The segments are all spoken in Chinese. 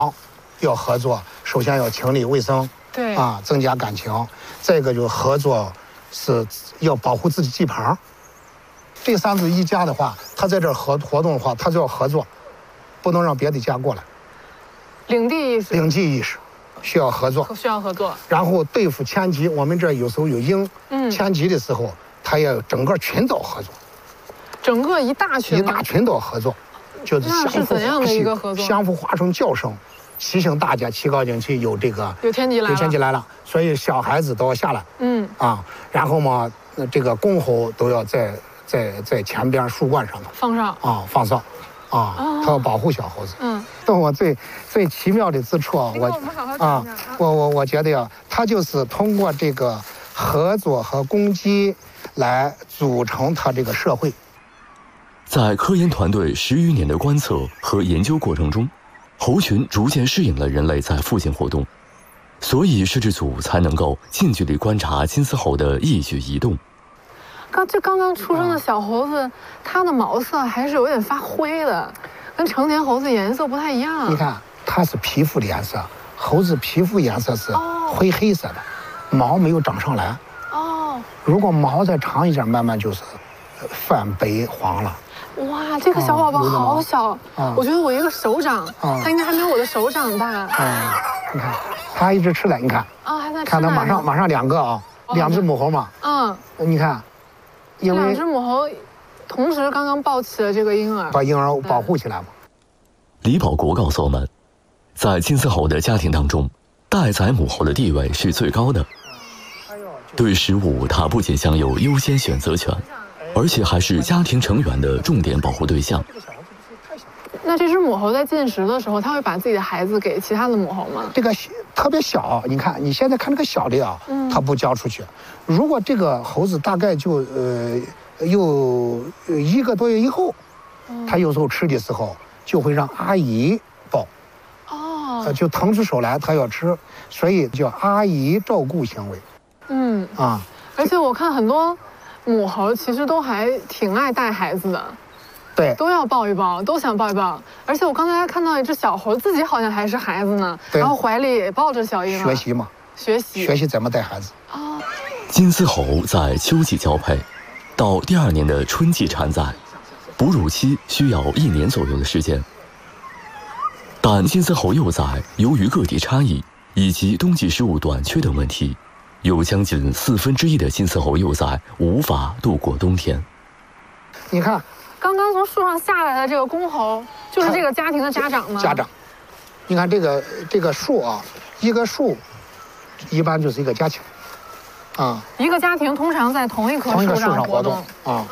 要合作，首先要清理卫生， 对增加感情。再一个就合作是要保护自己地盘。这3只一家的话，他在这儿活动的话，他就要合作，不能让别的家过来。 领地意识， 领地意识，需要合作， 需要合作。 然后对付迁徙，我们这有时候有鹰，迁徙的时候，他也整个群岛合作， 整个一大群岛合作，就是怎样的一个合作？ 相互发出叫声，提醒大家提高警惕，有天敌来了， 所以小孩子都要下来，然后嘛，这个公猴都要在前边树冠上头放哨，他要保护小猴子。但我最奇妙的之处我觉得呀，他就是通过这个合作和攻击来组成他这个社会。 在科研团队10余年的观测和研究过程中，猴群逐渐适应了人类在附近活动，所以摄制组才能够近距离观察金丝猴的一举一动。 刚刚出生的小猴子，它的毛色还是有点发灰的，跟成年猴子颜色不太一样。 你看，它是皮肤的颜色，猴子皮肤颜色是灰黑色的，毛没有长上来。如果毛再长一点，慢慢就是泛白黄了。 哇，这个小宝宝好小，我觉得我一个手掌，它应该还没有我的手掌大。 你看，它一直吃奶，你看， 还在吃奶。 看它马上2个2只母猴嘛。你看，因为 2只母猴同时刚刚抱起了这个婴儿， 把婴儿保护起来嘛。 李保国告诉我们，在金丝猴的家庭当中，待宰母猴的地位是最高的。对食物，它不仅享有优先选择权，而且还是家庭成员的重点保护对象。 那这只母猴在进食的时候，它会把自己的孩子给其他的母猴吗？ 这个特别小，你看你现在看这个小的它不交出去。如果这个猴子大概就有1个多月以后，它有时候吃的时候就会让阿姨抱。就腾出手来，它要吃，所以叫阿姨照顾行为。 而且我看很多母猴其实都还挺爱带孩子的。 对， 都要抱一抱，都想抱一抱。而且我刚才还看到一只小猴，自己好像还是孩子呢，然后怀里也抱着小婴儿。 学习嘛，学习怎么带孩子。 金丝猴在秋季交配，到第2年的春季产崽，哺乳期需要1年左右的时间。但金丝猴幼崽由于个体差异以及冬季食物短缺等问题，有将近1/4的金丝猴幼崽无法度过冬天。 你看。 刚刚从树上下来的这个公猴，就是这个家庭的家长吗？ 家长，你看这个树一个树，一般就是一个家庭， 一个家庭通常在同一棵树上活动。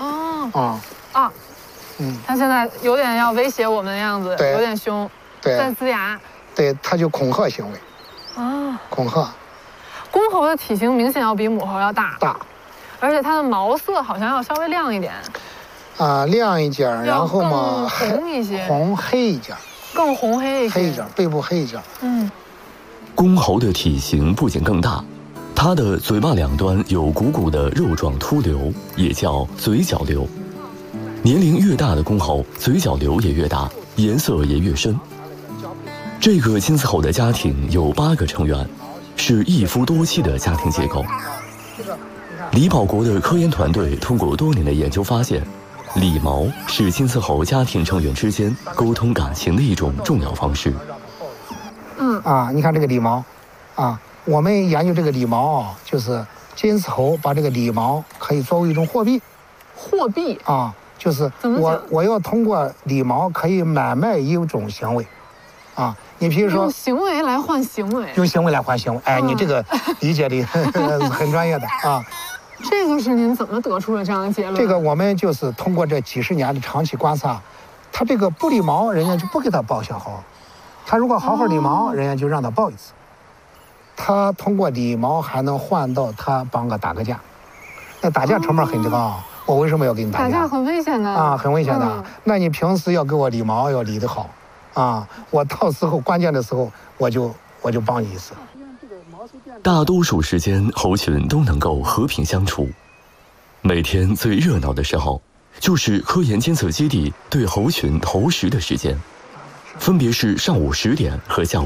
他现在有点要威胁我们的样子，有点凶，在呲牙。 对，他就恐吓行为。恐吓。 公猴的体型明显要比母猴要大，而且它的毛色好像要稍微亮一点。 亮一点，然后嘛， 红一些， 红黑一点， 更红黑一些， 黑一点，背部黑一点。 公猴的体型不仅更大，它的嘴巴两端有鼓鼓的肉状突瘤，也叫嘴角瘤。年龄越大的公猴，嘴角瘤也越大，颜色也越深。这个金丝猴的家庭有8个成员，是一夫多妻的家庭结构。李保国的科研团队通过多年的研究发现，理毛是金丝猴家庭成员之间沟通感情的一种重要方式。 你看这个理毛，我们研究这个理毛就是金丝猴把这个理毛可以作为一种货币。 货币就是我要通过理毛可以买卖一种行为，你比如说用行为来换行为， 用行为来换行为。你这个理解的很专业的这个是您怎么得出了这样的结论？ 这个我们就是通过这几10年的长期观察，他这个不理毛，人家就不给他抱小猴；他如果好好理毛，人家就让他抱一次。他通过理毛还能换到他帮打个架，那打架成本很高。我为什么要给你打架？ 打架很危险的很危险的。那你平时要给我理毛，要理得好我到时候关键的时候我就帮你一次。 大多数时间，猴群都能够和平相处。每天最热闹的时候，就是科研监测基地对猴群投食的时间，分别是上午10点和下午